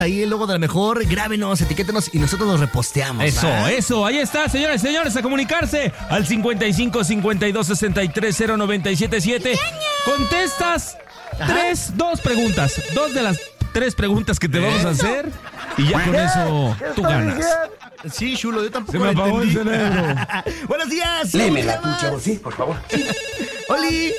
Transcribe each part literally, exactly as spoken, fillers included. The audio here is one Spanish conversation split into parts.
Ahí el logo de la mejor, grábenos, etiquétenos y nosotros los reposteamos. Eso, ¿va? eso, ahí está, señores, señores, a comunicarse al cincuenta y cinco, cincuenta y dos, sesenta y tres, cero noventa y siete siete. Contestas Ajá. tres, dos preguntas, dos de las tres preguntas que te vamos a hacer y ya con eso tú ganas. Sí, chulo, yo tampoco Se me lo apagó el entendí. cerebro. Buenos días. Léeme ¿Cómo la te llamas? tuya, sí, por favor. Oli.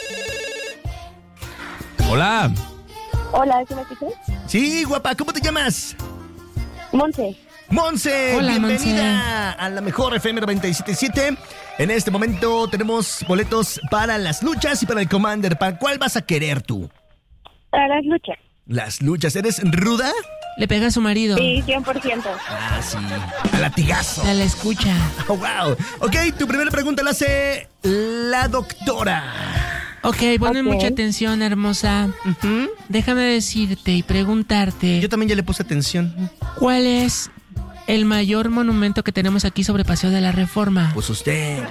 Hola. Hola, ¿sí me escuchas? Sí, guapa, ¿cómo te llamas? Monse. Monse, Hola, bienvenida a la mejor F M noventa y siete punto siete. En este momento tenemos boletos para las luchas y para el Commander. ¿Para cuál vas a querer tú? Para las luchas. Las luchas. ¿Eres ruda? Le pega a su marido. Sí, cien por ciento. Ah, sí. A latigazo. Se la escucha. Oh, wow. Ok, tu primera pregunta la hace la doctora. Ok, ponen Ok. mucha atención, hermosa. Ujú. Déjame decirte y preguntarte, Yo también ya le puse atención. ¿cuál es el mayor monumento que tenemos aquí sobre Paseo de la Reforma? Pues usted.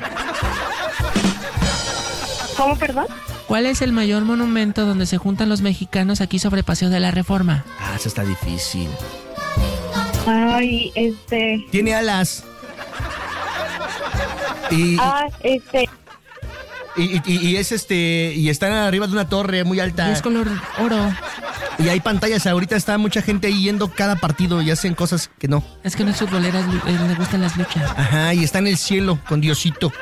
¿Cómo, perdón? ¿Cuál es el mayor monumento donde se juntan los mexicanos aquí sobre Paseo de la Reforma? Ah, eso está difícil. Ay, este... Tiene alas. Y, Ah, este... y, y, y es este. Y están arriba de una torre muy alta. Es color oro. Y hay pantallas. Ahorita está mucha gente ahí yendo cada partido y hacen cosas que no. Es que no es futbolera, es lu- eh, le gustan las luchas. Ajá, y está en el cielo con Diosito.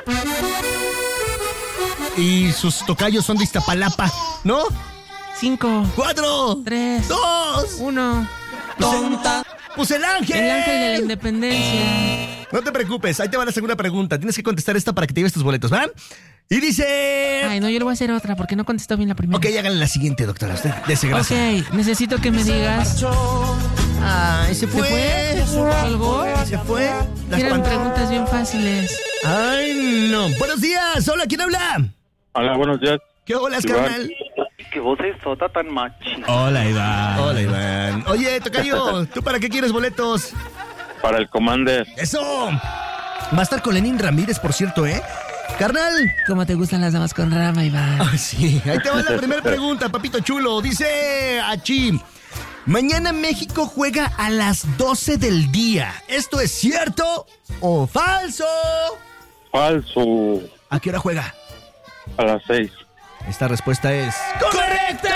Y sus tocayos son de Iztapalapa, ¿no? Cinco, ¡Cuatro! tres, ¡Dos! uno. ¡Tonta! ¡Pues el ángel! El ángel de la independencia. No te preocupes, ahí te va la segunda pregunta. Tienes que contestar esta para que te lleves tus boletos, ¿va? Y dice... Ay, no, yo le voy a hacer otra porque no contestó bien la primera. Ok, háganle la siguiente, doctora. Usted, dese gracias. Ok, necesito que me digas. Ay, se ¿Se fue. fue? ¿Colgó? Se fue. Las Eran pant- preguntas bien fáciles. Ay, no. Buenos días. Hola, ¿quién habla? Hola, buenos días. ¿Qué hola, Iván. carnal? ¿Qué voz es sota tan machi? Hola, Iván. Hola, Iván. Oye, tocayo, ¿tú para qué quieres boletos? Para el Commander. ¡Eso! Va a estar con Lenín Ramírez, por cierto, ¿eh? Carnal. ¿Cómo te gustan las damas con rama, Iván? Ah, sí. Ahí te va la primera pregunta, papito chulo. Dice Achi. Mañana México juega a las doce del día. ¿Esto es cierto o falso? Falso. ¿A qué hora juega? A las seis. Esta respuesta es... ¡Correcta!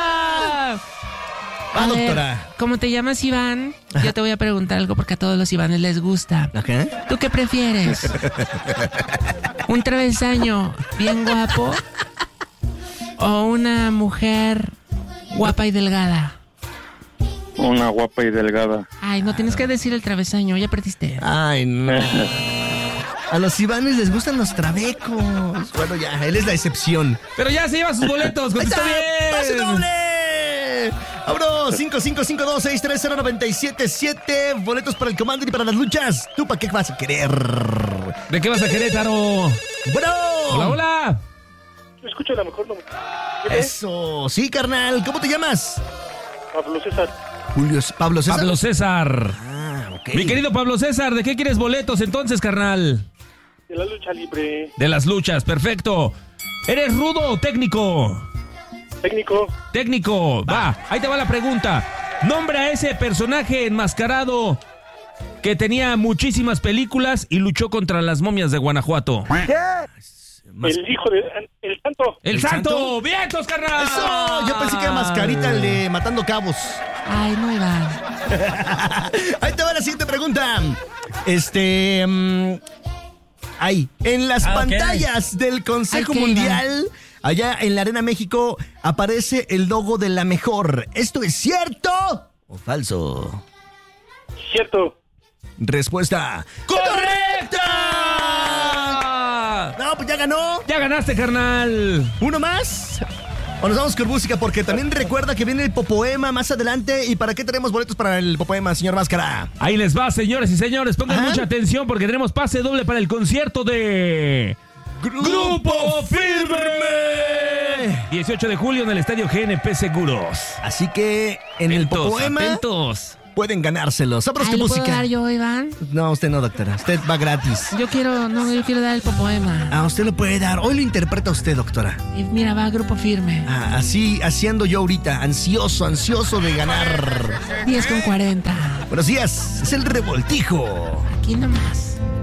Ah, A ver, doctora. ¿cómo te llamas, Iván? Yo te voy a preguntar algo porque a todos los Ivanes les gusta. Ajá. ¿Tú qué prefieres? ¿Un travesaño bien guapo o una mujer guapa y delgada? Una guapa y delgada. Ay, no tienes que decir el travesaño, ya perdiste. Ay, no. A los Ivanes les gustan los trabecos. Bueno, ya, él es la excepción. Pero ya se lleva sus boletos, ¡Ahí contestó está! ¡Pase bien. doble! ¡Vámonos! cinco cinco cinco dos seis tres cero nueve siete siete. Boletos para el Commander y para las luchas. ¿Tú para qué vas a querer? ¿De qué vas a Querétaro? ¡Bueno! Hola, hola. Escucha la mejor. Eso. Sí, carnal. ¿Cómo te llamas? Pablo César. Julio. Pablo César. Pablo César. Ah, ok. Mi querido Pablo César, ¿de qué quieres boletos entonces, carnal? De la lucha libre. De las luchas, perfecto. ¿Eres rudo o técnico? Técnico. Técnico, va, ahí te va la pregunta. Nombra a ese personaje enmascarado que tenía muchísimas películas y luchó contra las momias de Guanajuato. Mas- El hijo de... El santo. ¡El, ¿El santo! santo? ¡Vientos, carnal! ¡Eso! Yo pensé que era Mascarita el de Matando Cabos. Ay, no, Iván. Ahí te va la siguiente pregunta. Este... mm, ahí, en las Ah, ok. pantallas del Consejo Ok, Mundial, allá en la Arena México, aparece el logo de la mejor. ¿Esto es cierto o falso? Cierto. Respuesta correcta. No, pues ya ganó. Ya ganaste, carnal. ¿Uno más? O nos vamos con música porque también recuerda que viene el Popoema más adelante. ¿Y para qué tenemos boletos para el Popoema, señor Máscara? Ahí les va, señores y señores. Pongan Ajá. mucha atención porque tenemos pase doble para el concierto de... ¡Grupo Firme! dieciocho de julio en el Estadio G N P Seguros. Así que en el Atentos, Popoema atentos. pueden ganárselo. Sabros Ay, que ¿lo puedo música. dar yo, Iván? No, usted no, doctora. Usted va gratis. Yo quiero, no, yo quiero dar el popoema. Ah, usted lo puede dar. Hoy lo interpreta usted, doctora. Y mira, va Grupo Firme. Ah, así, así ando yo ahorita, ansioso, ansioso de ganar. diez con cuarenta. Buenos días, es el revoltijo. Aquí nomás.